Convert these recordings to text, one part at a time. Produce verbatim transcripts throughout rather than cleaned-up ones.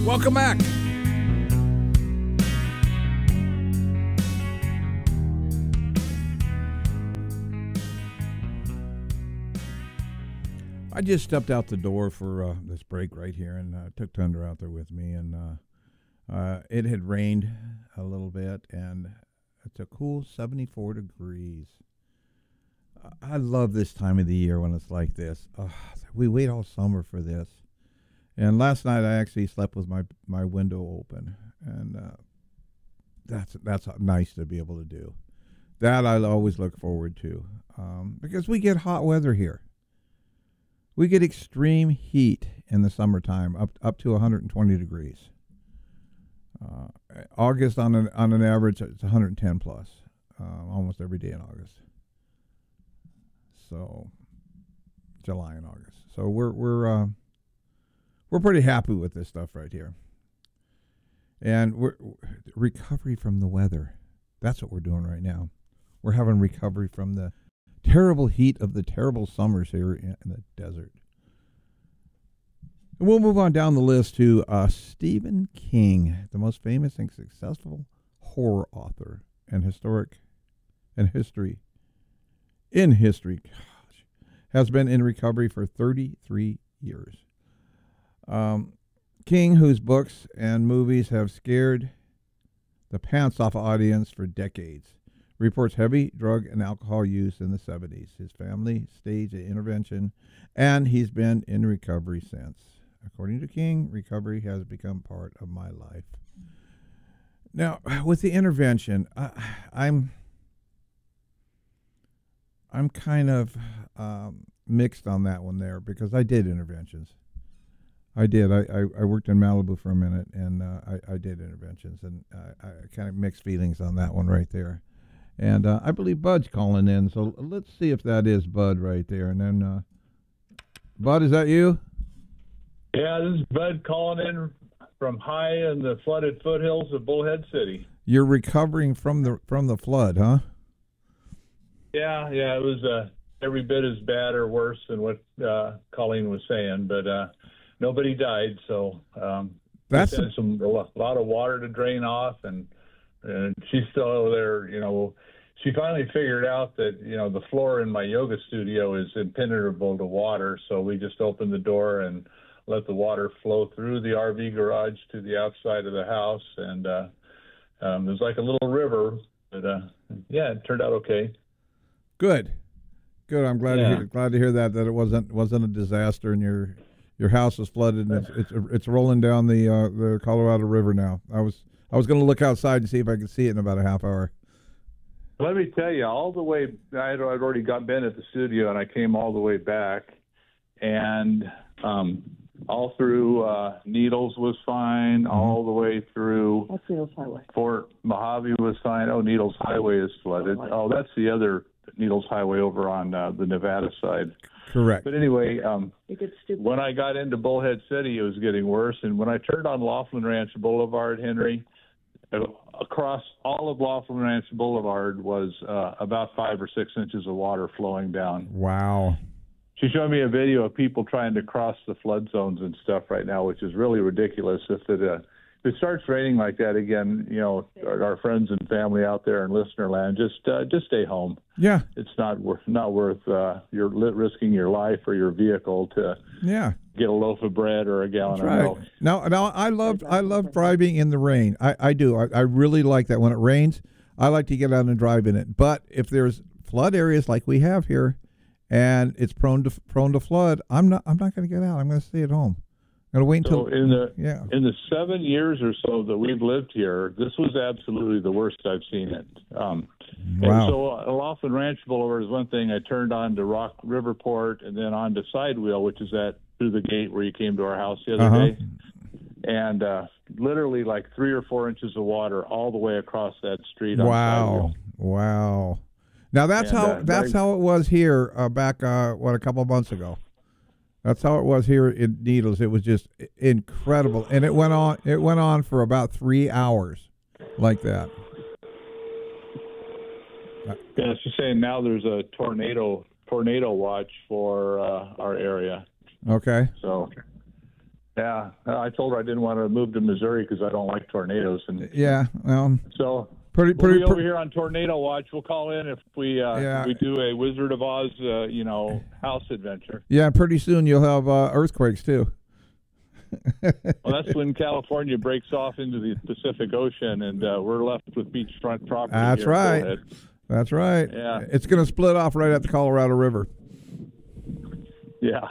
Welcome back. I just stepped out the door for uh, this break right here, and uh, took Tundra out there with me, and uh, uh, it had rained a little bit, and it's a cool seventy-four degrees. I love this time of the year when it's like this. Uh, we wait all summer for this. And last night I actually slept with my, my window open, and uh, that's that's nice to be able to do. That I always look forward to, um, because we get hot weather here. We get extreme heat in the summertime, up up to one hundred twenty degrees. Uh, August on an on an average, it's one hundred ten plus, uh, almost every day in August. So, July and August. So we're we're uh, we're pretty happy with this stuff right here. And we're recovery from the weather. That's what we're doing right now. We're having recovery from the terrible heat of the terrible summers here in the desert. And we'll move on down the list to uh, Stephen King, the most famous and successful horror author and historic and history in history, gosh, has been in recovery for thirty-three years. Um, King, whose books and movies have scared the pants off audience for decades, reports heavy drug and alcohol use in the seventies. His family staged an intervention, and he's been in recovery since. According to King, recovery has become part of my life. Now, with the intervention, I, I'm I'm kind of um, mixed on that one there, because I did interventions. I did. I, I, I worked in Malibu for a minute, and uh, I, I did interventions, and uh, I kind of mixed feelings on that one right there. And uh, I believe Bud's calling in, so let's see if that is Bud right there. And then, uh, Bud, is that you? Yeah, this is Bud calling in from high in the flooded foothills of Bullhead City. You're recovering from the from the flood, huh? Yeah, yeah, it was uh, every bit as bad or worse than what uh, Colleen was saying, but uh, nobody died, so um, that's a- some a lot of water to drain off, and, and she's still over there. You know, she finally figured out that you know the floor in my yoga studio is impenetrable to water, so we just opened the door and let the water flow through the R V garage to the outside of the house, and uh, um, it was like a little river, but uh, yeah, it turned out okay. Good, good. I'm glad yeah. to hear, glad to hear that that it wasn't wasn't a disaster, and your your house was flooded, and it's it's, it's rolling down the uh, the Colorado River now. I was I was going to look outside and see if I could see it in about a half hour. Let me tell you, all the way I had I'd already got been at the studio, and I came all the way back, and um, all through uh, Needles was fine. Mm-hmm. All the way through that's Needles Highway. Fort Mojave was fine. Oh, Needles Highway is flooded. Oh, that's the other Needles Highway over on uh, the Nevada side. Correct. But anyway, um, it gets stupid. When I got into Bullhead City, it was getting worse. And when I turned on Laughlin Ranch Boulevard, Henry, across all of Laughlin Ranch Boulevard was uh, about five or six inches of water flowing down. Wow. She showed me a video of people trying to cross the flood zones and stuff right now, which is really ridiculous. If it, uh, if it starts raining like that again, you know, our, our friends and family out there in listener land, just uh, just stay home. Yeah, it's not worth not worth uh, your risking your life or your vehicle to yeah get a loaf of bread or a gallon That's of right. milk. Now, now I love I love driving in the rain. I, I do. I, I really like that when it rains. I like to get out and drive in it. But if there's flood areas like we have here, and it's prone to prone to flood, I'm not I'm not going to get out. I'm going to stay at home. I'm going to wait until so in the yeah. in the seven years or so that we've lived here, this was absolutely the worst I've seen it. Um, wow. And so uh, Laughlin Ranch Boulevard is one thing. I turned on to Rock Riverport and then on to Sidewheel, which is at through the gate where you came to our house the other uh-huh. day, and uh, literally like three or four inches of water all the way across that street. Wow! On Sidewheel. Wow! Now that's and, how uh, that's how it was here uh, back uh, what a couple of months ago. That's how it was here in Needles. It was just incredible, and it went on. It went on for about three hours, like that. Yeah, she's saying now there's a tornado tornado watch for uh, our area. Okay. So, Yeah, I told her I didn't want to move to Missouri because I don't like tornadoes, and Yeah, well, so pretty, we'll pretty, be over pretty here on Tornado Watch. We'll call in if we uh, Yeah. if we do a Wizard of Oz, uh, you know, house adventure. yeah. Pretty soon you'll have uh, earthquakes too. Well, that's when California breaks off into the Pacific Ocean, and uh, we're left with beachfront property. That's here. Go right. ahead. That's right. Yeah. It's going to split off right at the Colorado River. Yeah.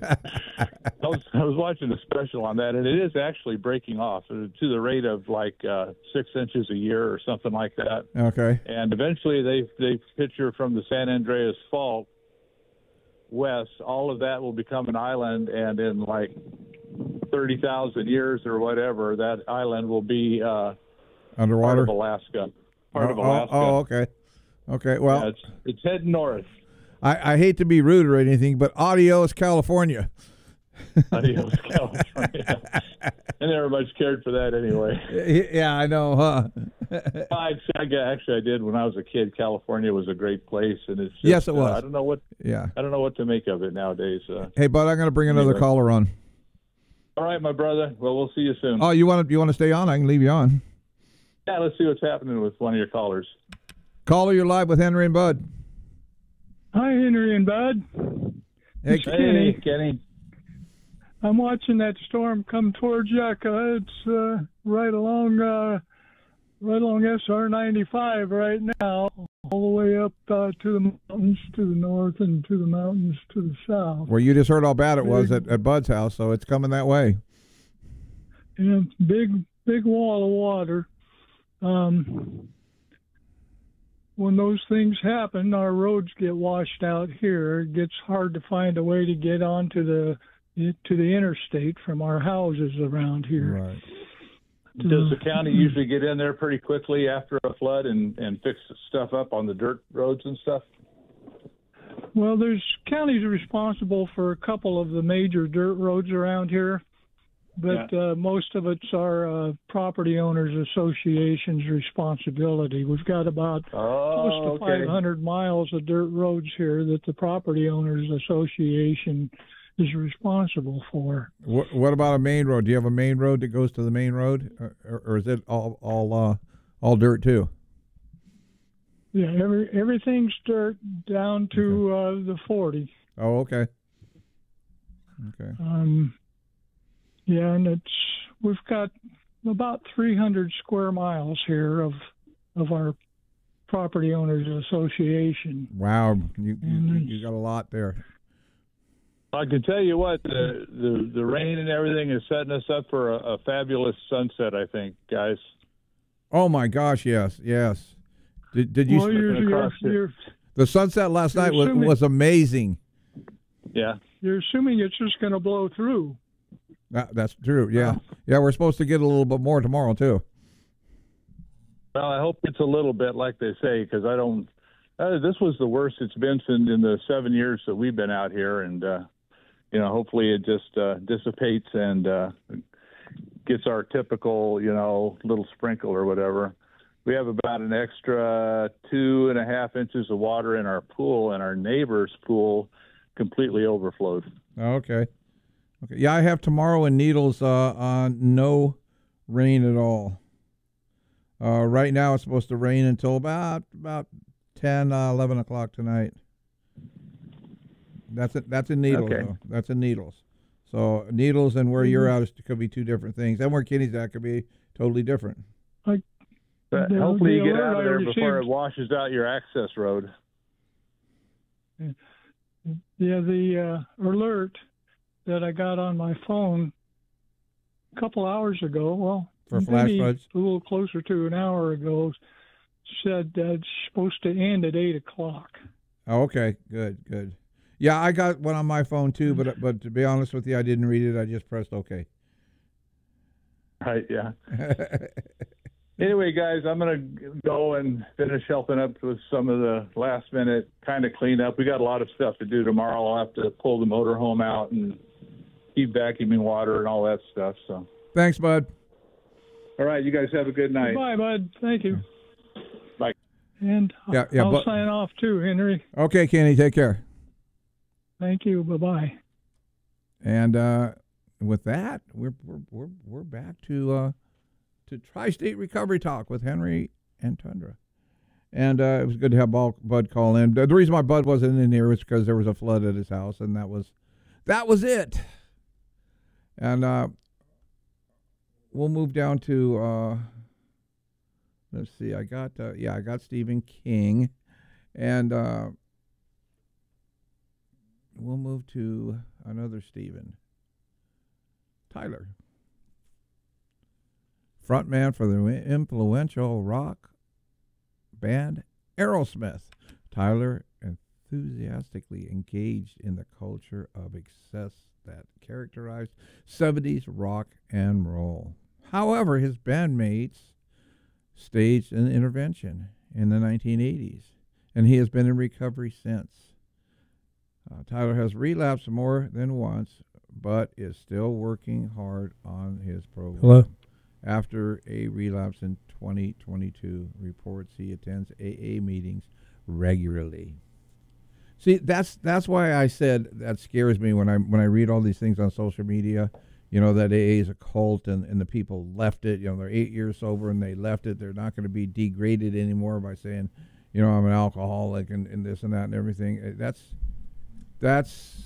I was I was watching a special on that, and it is actually breaking off to the rate of like uh, six inches a year or something like that. Okay. And eventually, they they picture from the San Andreas Fault west, all of that will become an island, and in like thirty thousand years or whatever, that island will be uh, Underwater? part of Alaska. Part oh, of Alaska. Oh, oh, okay. Okay, well, Yeah, it's, it's heading north. I, I hate to be rude or anything, but adios, California. Adios, California. I never much cared for that anyway. Yeah, I know, huh? I, I, actually, I did when I was a kid. California was a great place, and it's just, Yes, it was. Uh, I don't know what. Yeah. I don't know what to make of it nowadays. Uh, Hey, bud, I'm going to bring another anyway. caller on. All right, my brother. Well, we'll see you soon. Oh, you want to you want to stay on? I can leave you on. Yeah, let's see what's happening with one of your callers. Caller, you're live with Henry and Bud. Hi, Henry and Bud. Hey, It's Hey, Kenny. Kenny. I'm watching that storm come towards Yucca. It's uh, right along, uh, right along S R ninety-five right now, all the way up uh, to the mountains to the north and to the mountains to the south. well, you just heard how bad it was at, at Bud's house, so it's coming that way. And big, big wall of water. Um, when those things happen, our roads get washed out here. It gets hard to find a way to get onto the to the interstate from our houses around here. Right. Does the county usually get in there pretty quickly after a flood and, and fix stuff up on the dirt roads and stuff? Well, there's counties responsible for a couple of the major dirt roads around here, but Yeah. uh, most of it's our uh, property owners association's responsibility. We've got about Oh, close to okay. five hundred miles of dirt roads here that the property owners association is responsible for. What, what about a main road? Do you have a main road that goes to the main road, or, or, or is it all all uh, all dirt too? Yeah, every everything's dirt down to uh, the forty. Oh, okay. Okay. Um, yeah, and it's we've got about three hundred square miles here of of our property owners association. Wow, you you, Mhm. you got a lot there. I can tell you what, the, the the rain and everything is setting us up for a, a fabulous sunset, I think, guys. Oh my gosh, yes, yes. Did did you Well, you're, looking you're, across it. you're, the sunset last you're night was, assuming- was amazing. Yeah. you're assuming it's just going to blow through. That, that's true. Yeah, yeah. We're supposed to get a little bit more tomorrow too. Well, I hope it's a little bit like they say, because I don't. Uh, this was the worst it's been since in the seven years that we've been out here, and uh, you know, hopefully it just uh, dissipates and uh, gets our typical, you know, little sprinkle or whatever. We have about an extra two and a half inches of water in our pool, and our neighbor's pool completely overflowed. Okay. Okay. Yeah, I have tomorrow in Needles uh, on no rain at all. Uh, right now it's supposed to rain until about about ten, uh, eleven o'clock tonight. That's it. That's in Needles. Okay. Though. That's in Needles. So Needles and where you're out is, could be two different things, and where Kenny's at could be totally different. But The- hopefully the you get alert out of I there before it received- washes out your access road. Yeah, the uh, alert that I got on my phone a couple hours ago, well, For flash maybe floods? a little closer to an hour ago, said that it's supposed to end at eight o'clock. Oh, okay. Good. Good. Yeah, I got one on my phone too, but but to be honest with you, I didn't read it. I just pressed OK. Right, yeah. Anyway, guys, I'm going to go and finish helping up with some of the last minute kind of cleanup. We got a lot of stuff to do tomorrow. I'll have to pull the motorhome out and keep vacuuming water and all that stuff. So, Thanks, bud. all right, you guys have a good night. Bye, bud. Thank you. Bye. And Yeah, yeah, I'll but- sign off too, Henry. Okay, Kenny, take care. Thank you. Bye-bye. And uh, with that, we're we're we're, we're back to uh, to Tri-State Recovery Talk with Henry and Tundra. And uh, it was good to have Bud call in. The reason why Bud wasn't in here was because there was a flood at his house, and that was that was it. And uh, we'll move down to uh, let's see. I got uh, yeah, I got Stephen King, and uh, we'll move to another Stephen. Tyler, frontman for the influential rock band Aerosmith. Tyler enthusiastically engaged in the culture of excess that characterized seventies rock and roll. However, his bandmates staged an intervention in the nineteen eighties, and he has been in recovery since. Uh, Tyler has relapsed more than once, but is still working hard on his program. Hello. After a relapse in twenty twenty-two, reports he attends A A meetings regularly. See, that's that's why I said that scares me when I when I read all these things on social media. You know, that A A is a cult, and, and the people left it. You know, they're eight years sober and they left it. They're not going to be degraded anymore by saying, you know, I'm an alcoholic and, and this and that and everything. That's that's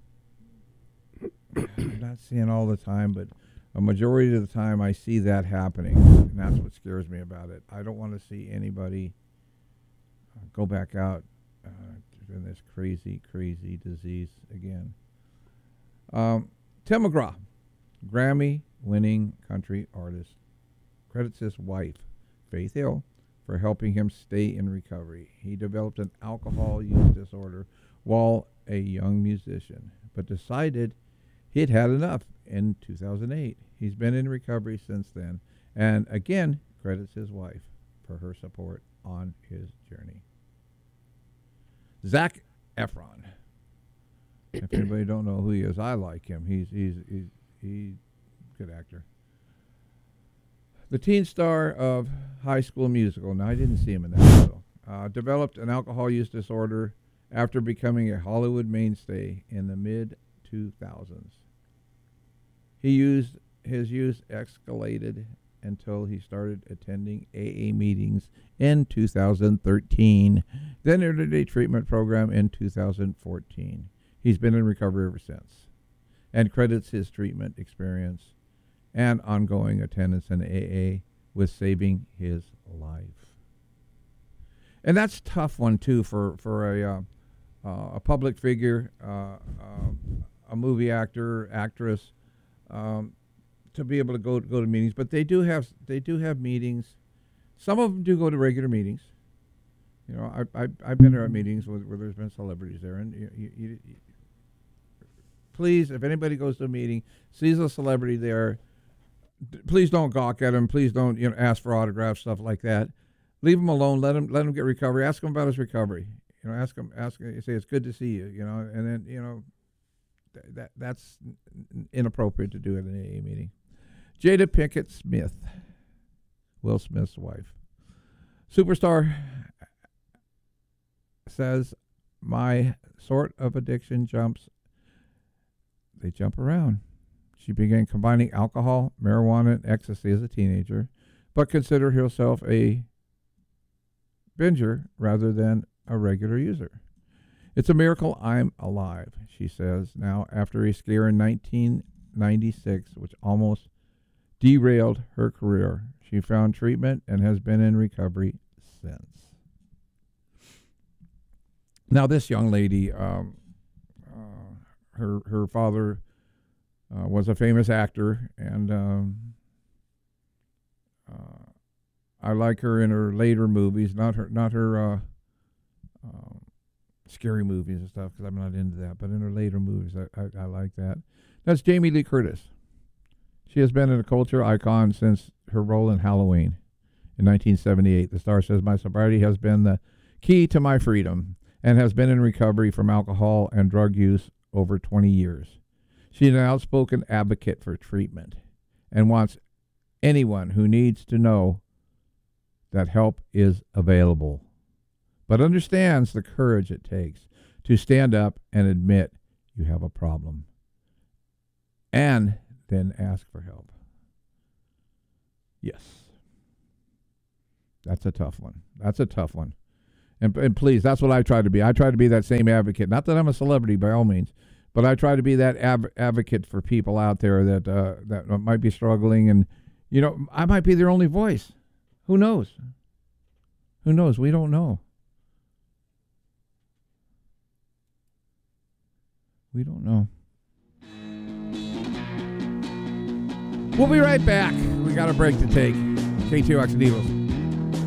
I'm not seeing all the time, but a majority of the time I see that happening, and that's what scares me about it. I don't want to see anybody uh, go back out uh, in this crazy, crazy disease again. Um, Tim McGraw, Grammy-winning country artist, credits his wife, Faith Hill, for helping him stay in recovery. He developed an alcohol use disorder while a young musician, but decided he'd had enough in two thousand eight. He's been in recovery since then, and again credits his wife for her support on his journey. Zac Efron. If anybody don't know who he is, I like him. He's he's he's he's a good actor. The teen star of High School Musical. Now I didn't see him in that show. Uh, developed an alcohol use disorder after becoming a Hollywood mainstay in the mid two thousands. He used his use escalated until he started attending A A meetings in two thousand thirteen, then entered a treatment program in two thousand fourteen. He's been in recovery ever since, and credits his treatment experience and ongoing attendance in A A with saving his life. And that's a tough one too for for a uh, uh, a public figure, uh, uh, a movie actor, actress. Um, to be able to go go to meetings, but they do have they do have meetings. Some of them do go to regular meetings. You know, I, I I've been there at meetings where, where there's been celebrities there, and you, you, you, you, please, if anybody goes to a meeting, sees a celebrity there, d- please don't gawk at him. Please don't you know ask for autographs, stuff like that. Leave him alone. Let him let him get recovery. Ask him about his recovery. You know, ask him ask him, say it's good to see you. You know, and then you know. That that's inappropriate to do at an A A meeting. Jada Pinkett Smith, Will Smith's wife. Superstar says, my sort of addiction jumps, they jump around. She began combining alcohol, marijuana, and ecstasy as a teenager, but considered herself a binger rather than a regular user. It's a miracle I'm alive, she says now, after a scare in nineteen ninety-six, which almost derailed her career. She found treatment and has been in recovery since. Now, this young lady, um, uh, her her father uh, was a famous actor, and um, uh, I like her in her later movies, not her not her. Uh, um, scary movies and stuff, because I'm not into that, but in her later movies I, I, I like that. That's Jamie Lee Curtis. She has been a culture icon since her role in Halloween in nineteen seventy-eight. The star says, my sobriety has been the key to my freedom and has been in recovery from alcohol and drug use over twenty years. She's an outspoken advocate for treatment and wants anyone who needs to know that help is available, but understands the courage it takes to stand up and admit you have a problem. and then ask for help. Yes. That's a tough one. That's a tough one. And, and please, that's what I try to be. I try to be that same advocate. Not that I'm a celebrity by all means, but I try to be that av- advocate for people out there that uh, that might be struggling. And, you know, I might be their only voice. Who knows? Who knows? We don't know. We don't know. We'll be right back. We got a break to take. K T O X and Eagles.